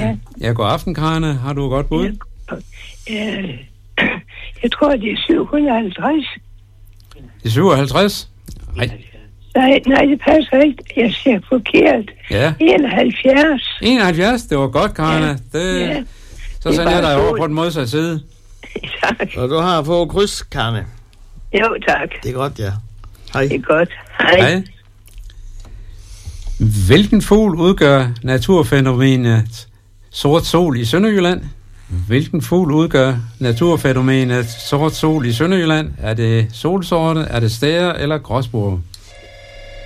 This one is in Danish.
Ja, god aften, Karne. Har du et godt bud? Jeg tror, det er 750. Det er 57? Nej, det passer ikke. Jeg siger forkert. Ja. 71. 71, det var godt, Karne. Så sender jeg dig over på den modsatte side. Tak. Og du har fået kryds, Karne. Jo, tak. Det er godt, ja. Hej. Det er godt. Hej. Hvilken fugl udgør naturfænomenet sort sol i Sønderjylland? Hvilken fugl udgør naturfænomenet sort sol i Sønderjylland? Er det solsorte, er det stære eller gråspurve?